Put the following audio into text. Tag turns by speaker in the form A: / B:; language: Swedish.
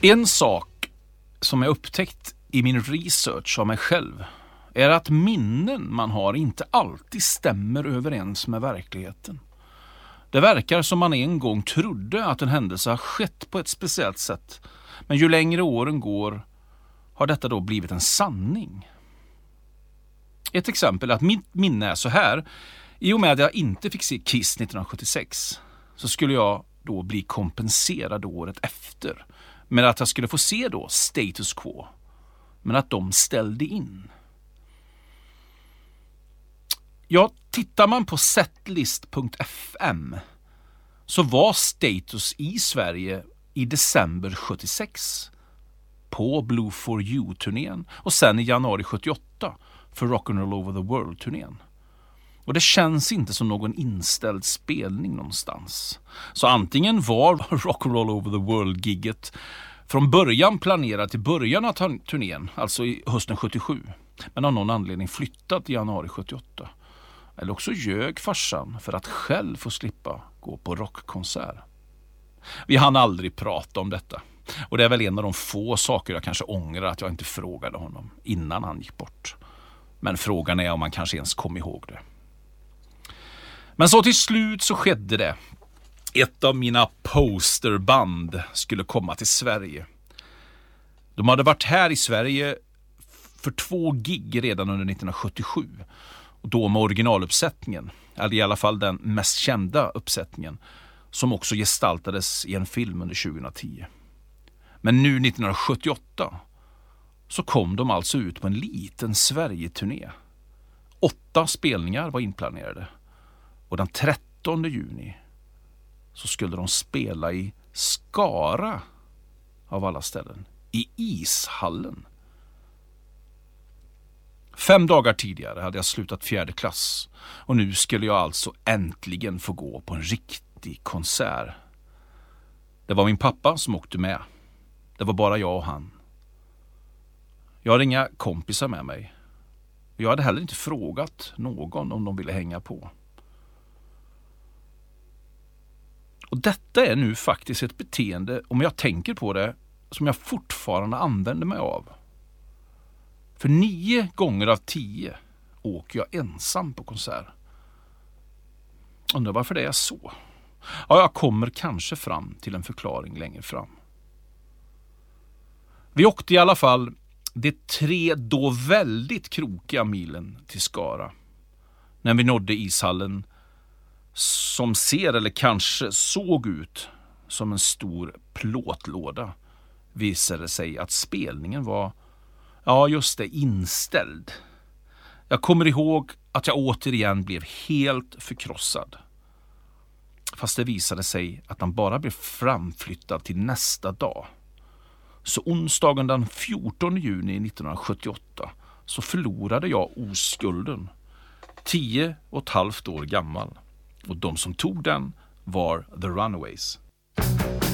A: En sak som jag upptäckt i min research av mig själv är att minnen man har inte alltid stämmer överens med verkligheten. Det verkar som man en gång trodde att en händelse har skett på ett speciellt sätt, men ju längre åren går har detta då blivit en sanning. Ett exempel är att mitt minne är så här: i och med att jag inte fick se Kiss 1976 så skulle jag då bli kompenserad året efter med att jag skulle få se då Status Quo, men att de ställde in. Ja, tittar man på setlist.fm så var Status i Sverige i december 76 på Blue for You-turnén och sen i januari 78 för Rock'n'Roll Over the World-turnén. Och det känns inte som någon inställd spelning någonstans. Så antingen var Rock'n'Roll Over the World-gigget från början planerat till början av turnén, alltså i hösten 77, men av någon anledning flyttat i januari 78. Eller också ljög farsan för att själv få slippa gå på rockkonsert. Vi hann aldrig prata om detta. Och det är väl en av de få saker jag kanske ångrar att jag inte frågade honom innan han gick bort. Men frågan är om han kanske ens kom ihåg det. Men så till slut så skedde det. Ett av mina posterband skulle komma till Sverige. De hade varit här i Sverige för 2 gig redan under 1977. Och då med originaluppsättningen, eller i alla fall den mest kända uppsättningen, som också gestaltades i en film under 2010. Men nu 1978 så kom de alltså ut på en liten Sverige-turné. 8 spelningar var inplanerade. Och den 13 juni så skulle de spela i Skara av alla ställen, i ishallen. 5 dagar tidigare hade jag slutat 4:e klass och nu skulle jag alltså äntligen få gå på en riktig konsert. Det var min pappa som åkte med. Det var bara jag och han. Jag hade inga kompisar med mig. Jag hade heller inte frågat någon om de ville hänga på. Och detta är nu faktiskt ett beteende, om jag tänker på det, som jag fortfarande använder mig av. För 9 gånger av 10 åker jag ensam på konsert. Undrar varför det är så. Ja, jag kommer kanske fram till en förklaring längre fram. Vi åkte i alla fall de 3 då väldigt krokiga milen till Skara. När vi nådde ishallen som ser eller kanske såg ut som en stor plåtlåda visade sig att spelningen var, ja just det, inställd. Jag kommer ihåg att jag återigen blev helt förkrossad. Fast det visade sig att han bara blev framflyttad till nästa dag. Så onsdagen den 14 juni 1978 så förlorade jag oskulden. 10,5 år gammal. Och de som tog den var The Runaways.